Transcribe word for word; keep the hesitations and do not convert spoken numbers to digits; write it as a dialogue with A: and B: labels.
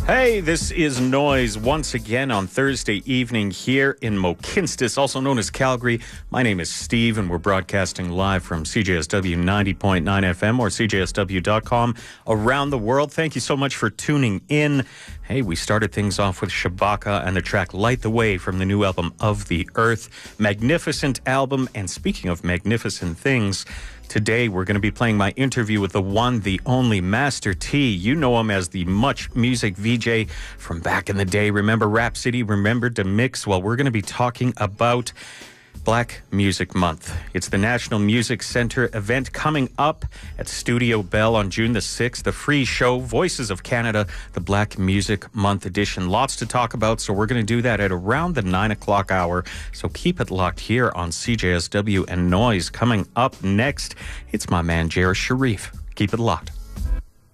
A: Hey, this is Noise once again on Thursday evening here in Mohkinstsis, also known as Calgary. My name is Steve, and we're broadcasting live from C J S W ninety point nine F M or C J S W dot com around the world. Thank you so much for tuning in. Hey, we started things off with Shabaka and the track Light the Way from the new album Of the Earth. Magnificent album, and speaking of magnificent things, today we're going to be playing my interview with the one, the only Master T. You know him as the Much Music V J from back in the day. Remember Rhapsody? Remember to Mix? Well, we're going to be talking about Black Music Month. It's the National Music Centre event coming up at Studio Bell on June the sixth. The free show, Voices of Canada, the Black Music Month edition. Lots to talk about, so we're going to do that at around the nine o'clock hour. So keep it locked here on C J S W and Noise. Coming up next, it's my man, Jared Sharif. Keep it locked.